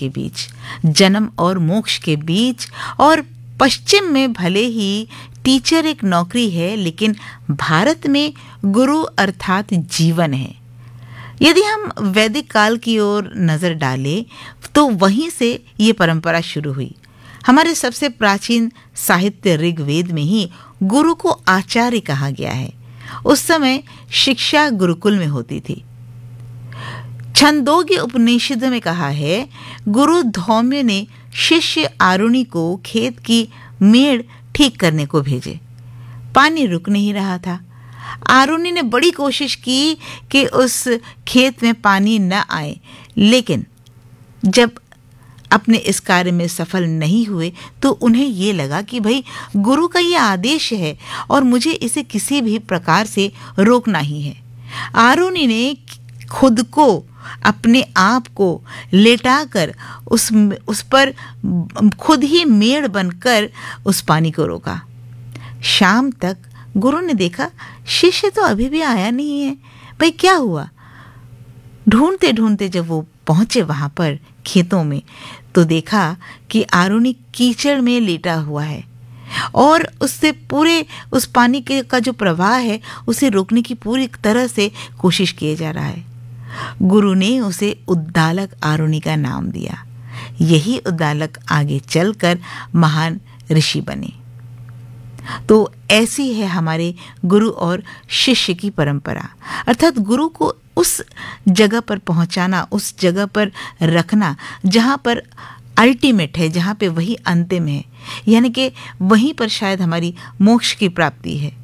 के बीच, जन्म और मोक्ष के बीच। और पश्चिम में भले ही टीचर एक नौकरी है, लेकिन भारत में गुरु अर्थात जीवन है। यदि हम वैदिक काल की ओर नजर डालें तो वहीं से ये परंपरा शुरू हुई। हमारे सबसे प्राचीन साहित्य ऋग्वेद में ही गुरु को आचार्य कहा गया है। उस समय शिक्षा गुरुकुल में होती थी। छंदोग्य उपनिषद में कहा है, गुरु धौम्य ने शिष्य आरुणि को खेत की मेड़ ठीक करने को भेजे। पानी रुक नहीं रहा था। आरुणि ने बड़ी कोशिश की कि उस खेत में पानी न आए, लेकिन जब अपने इस कार्य में सफल नहीं हुए तो उन्हें ये लगा कि भाई गुरु का ये आदेश है और मुझे इसे किसी भी प्रकार से रोकना ही है। आरुणि ने खुद को, अपने आप को लेटाकर उस पर खुद ही मेड़ बनकर उस पानी को रोका। शाम तक गुरु ने देखा शिष्य तो अभी भी आया नहीं है। भाई क्या हुआ? ढूंढते ढूंढते जब वो पहुंचे वहां पर खेतों में तो देखा कि आरुणि कीचड़ में लेटा हुआ है और उससे पूरे उस पानी का जो प्रवाह है उसे रोकने की पूरी तरह से कोशिश किए जा रहा है। गुरु ने उसे उद्दालक आरुणि का नाम दिया। यही उद्दालक आगे चलकर महान ऋषि बने। तो ऐसी है हमारे गुरु और शिष्य की परंपरा, अर्थात गुरु को उस जगह पर पहुंचाना, उस जगह पर रखना जहां पर अल्टीमेट है, जहां पे वही अंतिम है, यानी कि वहीं पर शायद हमारी मोक्ष की प्राप्ति है।